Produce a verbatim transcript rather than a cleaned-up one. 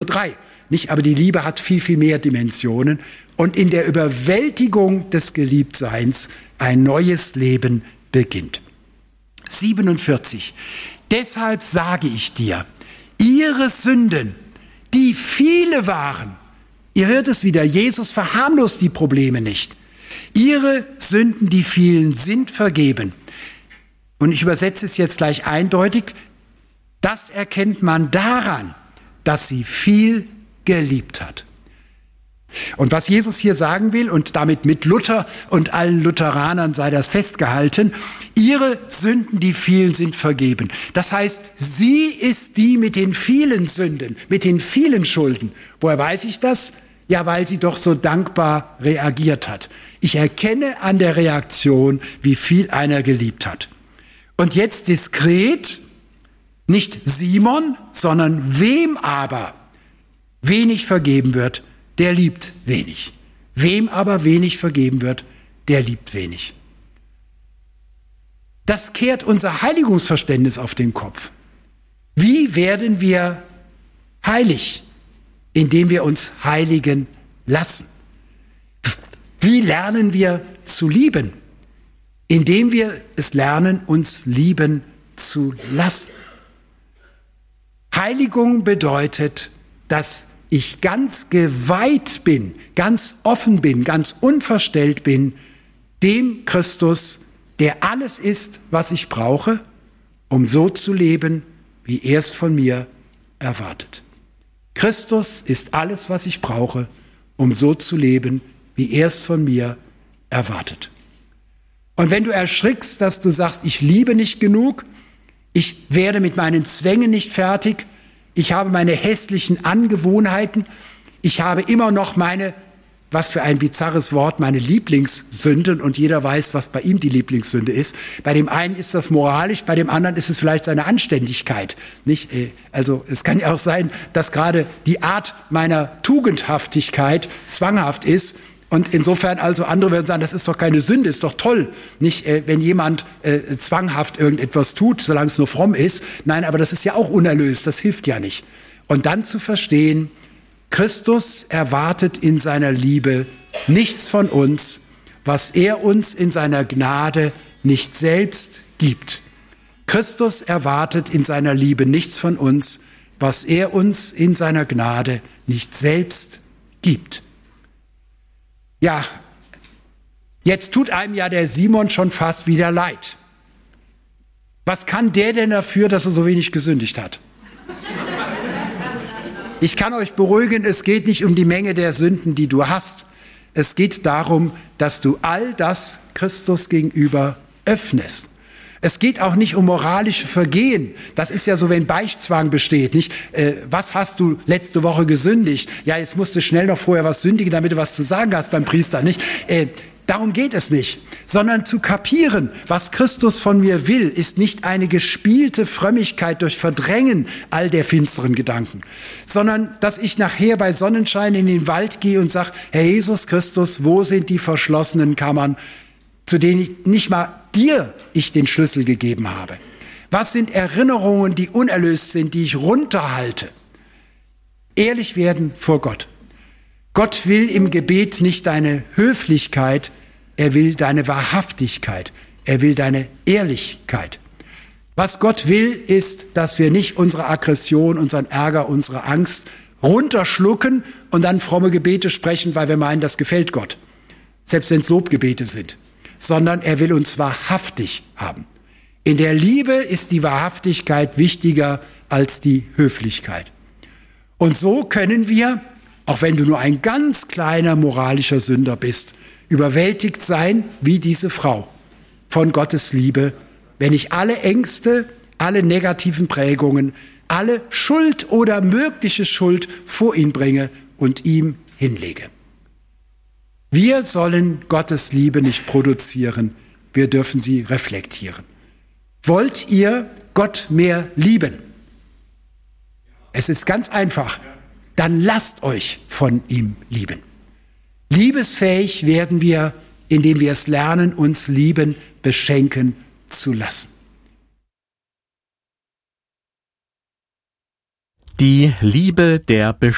drei. Nicht? Aber die Liebe hat viel, viel mehr Dimensionen. Und in der Überwältigung des Geliebtseins ein neues Leben beginnt. siebenundvierzig. Deshalb sage ich dir, ihre Sünden, die viele waren, ihr hört es wieder, Jesus verharmlost die Probleme nicht. Ihre Sünden, die vielen, sind vergeben. Und ich übersetze es jetzt gleich eindeutig. Das erkennt man daran, dass sie viel geliebt hat. Und was Jesus hier sagen will, und damit mit Luther und allen Lutheranern sei das festgehalten, ihre Sünden, die vielen, sind vergeben. Das heißt, sie ist die mit den vielen Sünden, mit den vielen Schulden. Woher weiß ich das? Ja, weil sie doch so dankbar reagiert hat. Ich erkenne an der Reaktion, wie viel einer geliebt hat. Und jetzt diskret, nicht Simon, sondern wem aber wenig vergeben wird, der liebt wenig. Wem aber wenig vergeben wird, der liebt wenig. Das kehrt unser Heiligungsverständnis auf den Kopf. Wie werden wir heilig? Indem wir uns heiligen lassen. Wie lernen wir zu lieben? Indem wir es lernen, uns lieben zu lassen. Heiligung bedeutet, dass ich ganz geweiht bin, ganz offen bin, ganz unverstellt bin, dem Christus, der alles ist, was ich brauche, um so zu leben, wie er es von mir erwartet. Christus ist alles, was ich brauche, um so zu leben, wie er es von mir erwartet. Und wenn du erschrickst, dass du sagst, ich liebe nicht genug, ich werde mit meinen Zwängen nicht fertig, ich habe meine hässlichen Angewohnheiten, ich habe immer noch meine, was für ein bizarres Wort, meine Lieblingssünden, und jeder weiß, was bei ihm die Lieblingssünde ist. Bei dem einen ist das moralisch, bei dem anderen ist es vielleicht seine Anständigkeit. Nicht? Also es kann ja auch sein, dass gerade die Art meiner Tugendhaftigkeit zwanghaft ist. Und insofern also andere würden sagen, das ist doch keine Sünde, ist doch toll, nicht, äh, wenn jemand äh, zwanghaft irgendetwas tut, solange es nur fromm ist. Nein, aber das ist ja auch unerlöst, das hilft ja nicht. Und dann zu verstehen, Christus erwartet in seiner Liebe nichts von uns, was er uns in seiner Gnade nicht selbst gibt. Christus erwartet in seiner Liebe nichts von uns, was er uns in seiner Gnade nicht selbst gibt. Ja, jetzt tut einem ja der Simon schon fast wieder leid. Was kann der denn dafür, dass er so wenig gesündigt hat? Ich kann euch beruhigen, es geht nicht um die Menge der Sünden, die du hast. Es geht darum, dass du all das Christus gegenüber öffnest. Es geht auch nicht um moralische Vergehen. Das ist ja so, wenn Beichtzwang besteht, nicht? Äh, was hast du letzte Woche gesündigt? Ja, jetzt musst du schnell noch vorher was sündigen, damit du was zu sagen hast beim Priester, nicht? Äh, darum geht es nicht. Sondern zu kapieren, was Christus von mir will, ist nicht eine gespielte Frömmigkeit durch Verdrängen all der finsteren Gedanken, sondern dass ich nachher bei Sonnenschein in den Wald gehe und sage, Herr Jesus Christus, wo sind die verschlossenen Kammern, zu denen ich nicht mal dir ich den Schlüssel gegeben habe? Was sind Erinnerungen, die unerlöst sind, die ich runterhalte? Ehrlich werden vor Gott. Gott will im Gebet nicht deine Höflichkeit, er will deine Wahrhaftigkeit, er will deine Ehrlichkeit. Was Gott will, ist, dass wir nicht unsere Aggression, unseren Ärger, unsere Angst runterschlucken und dann fromme Gebete sprechen, weil wir meinen, das gefällt Gott. Selbst wenn es Lobgebete sind. Sondern er will uns wahrhaftig haben. In der Liebe ist die Wahrhaftigkeit wichtiger als die Höflichkeit. Und so können wir, auch wenn du nur ein ganz kleiner moralischer Sünder bist, überwältigt sein wie diese Frau von Gottes Liebe, wenn ich alle Ängste, alle negativen Prägungen, alle Schuld oder mögliche Schuld vor ihn bringe und ihm hinlege. Wir sollen Gottes Liebe nicht produzieren, wir dürfen sie reflektieren. Wollt ihr Gott mehr lieben? Es ist ganz einfach. Dann lasst euch von ihm lieben. Liebesfähig werden wir, indem wir es lernen, uns lieben, beschenken zu lassen. Die Liebe der